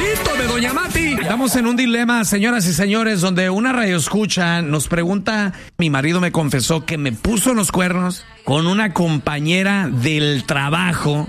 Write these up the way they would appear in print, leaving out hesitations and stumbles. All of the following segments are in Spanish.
de Doña Mati. Estamos en un dilema, señoras y señores, donde una radioescucha nos pregunta: mi marido me confesó que me puso los cuernos con una compañera del trabajo,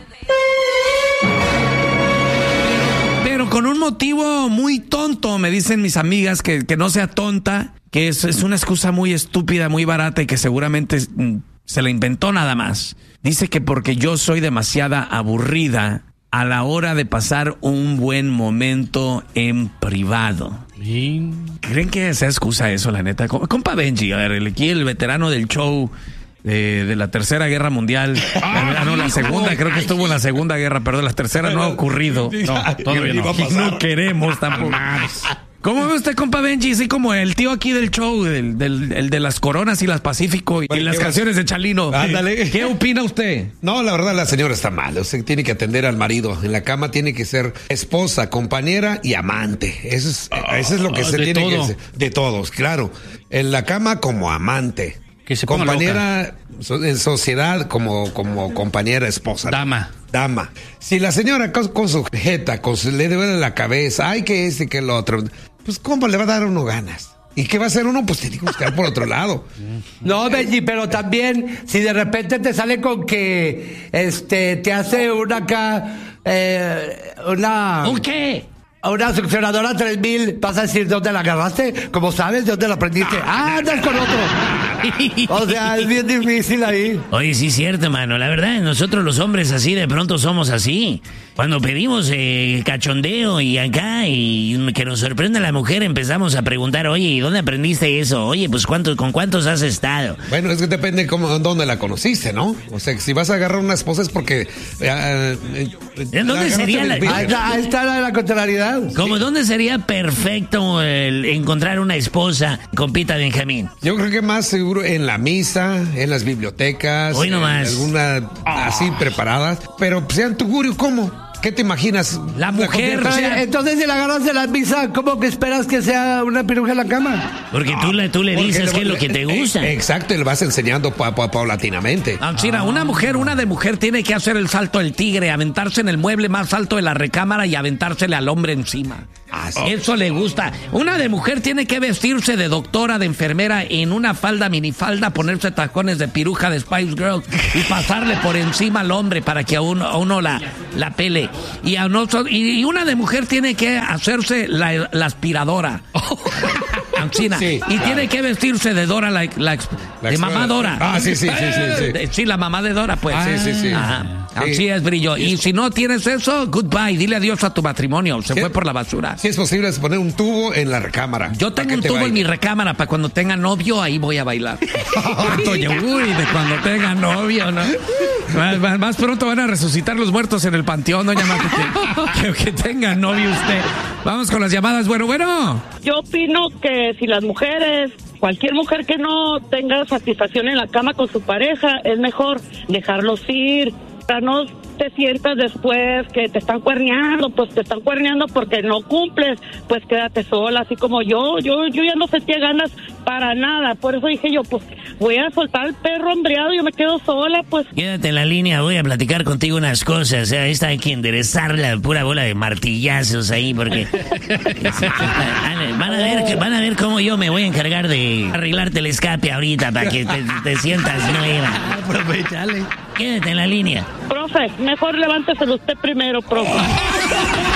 pero con un motivo muy tonto. Me dicen mis amigas que no sea tonta, que es una excusa muy estúpida, muy barata y que seguramente se la inventó nada más. Dice que porque yo soy demasiada aburrida a la hora de pasar un buen momento en privado. ¿Creen que sea excusa eso, la neta? Compa Benji, a ver, aquí el veterano del show de la Tercera Guerra Mundial. La segunda, creo que estuvo en la Segunda Guerra, perdón, la tercera no ha ocurrido. No, todavía no. No queremos tampoco. ¿Cómo ve usted, compa Benji? Así como el tío aquí del show, el de las Coronas y las Pacífico y las canciones de Chalino. Ándale. ¿Qué opina usted? No, la verdad, la señora está mal. Usted tiene que atender al marido. En la cama tiene que ser esposa, compañera y amante. Eso es lo que se tiene que hacer. De todos, claro. En la cama como amante. Que se compañera en sociedad como compañera esposa. Dama. Si la señora con su jeta, le duele la cabeza, ay, que que el otro, pues cómo le va a dar a uno ganas. ¿Y qué va a hacer uno? Pues tiene que buscar por otro lado. No, Benji, pero también si de repente te sale con que te hace una ¿Un qué? Una succionadora 3000, vas a decir dónde la agarraste, como sabes, de dónde la aprendiste. Andas con otro. O sea, es bien difícil ahí. Oye, sí es cierto, mano. La verdad, nosotros los hombres así de pronto somos así. Cuando pedimos cachondeo y acá y que nos sorprende la mujer, empezamos a preguntar: oye, ¿y dónde aprendiste eso? Oye, pues ¿con cuántos has estado? Bueno, es que depende dónde la conociste, ¿no? O sea, si vas a agarrar una esposa es porque... ¿Dónde sería Ahí está la contrariedad. ¿Cómo? ¿Dónde sería perfecto encontrar una esposa, compita Benjamín? Yo creo que más seguro en la misa, en las bibliotecas. Hoy nomás. Alguna así preparadas. Pero sean tugurio, ¿cómo? ¿Qué te imaginas? La mujer. Entonces, si la agarras de la misa, ¿cómo que esperas que sea una piruja en la cama? Porque tú le dices qué es lo que te gusta. Exacto, y le vas enseñando paulatinamente. China, una de mujer tiene que hacer el salto del tigre, aventarse en el mueble más alto de la recámara y aventársele al hombre encima. Eso le gusta. Una de mujer tiene que vestirse de doctora, de enfermera, en una falda, minifalda, ponerse tacones de piruja de Spice Girls y pasarle por encima al hombre para que a uno la pele. Y una de mujer tiene que hacerse la aspiradora. China. Sí, y tiene que vestirse de Dora, de mamá Dora. Sí. Sí, la mamá de Dora, pues. Sí. Ajá. Así es, brillo. Y si no tienes eso, goodbye. Dile adiós a tu matrimonio. Se fue por la basura. Si es posible, es poner un tubo en la recámara. Yo tengo un tubo en mi recámara para cuando tenga novio, ahí voy a bailar. Oye, de cuando tenga novio, ¿no? Más pronto van a resucitar los muertos en el panteón, doña Mati. Que tenga novio usted. Vamos con las llamadas. Bueno. Yo opino que si las mujeres, cualquier mujer que no tenga satisfacción en la cama con su pareja, es mejor dejarlos ir. Para no te sientas después que te están cuerneando, pues te están cuerneando porque no cumples, pues quédate sola, así como yo ya no sentía ganas para nada, por eso dije yo, pues voy a soltar al perro hambreado, yo me quedo sola, pues. Quédate en la línea, voy a platicar contigo unas cosas, esta hay que enderezar la pura bola de martillazos ahí, porque van a ver cómo yo me voy a encargar de arreglarte el escape ahorita para que te sientas nueva. Aprovechale. Quédate en la línea. Profe, mejor levánteselo usted primero, profe.